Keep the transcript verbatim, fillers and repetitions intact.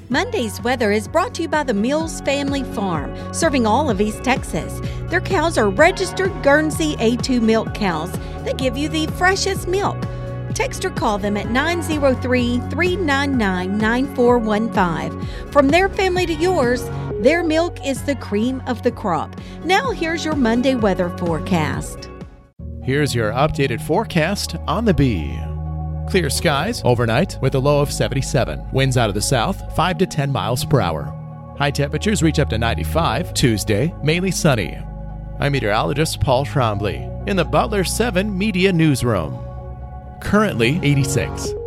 Monday's weather is brought to you by the Mills Family Farm, serving all of East Texas. Their cows are registered Guernsey A two milk cows that give you the freshest milk. Text or call them at nine zero three, three nine nine, nine four one five. From their family to yours, their milk is the cream of the crop. Now here's your Monday weather forecast. Here's your updated forecast on the Bee. Clear skies overnight with a low of seventy-seven. Winds out of the south, five to ten miles per hour. High temperatures reach up to ninety-five. Tuesday, mainly sunny. I'm meteorologist Paul Trombley in the Butler seven Media Newsroom. Currently eighty-six.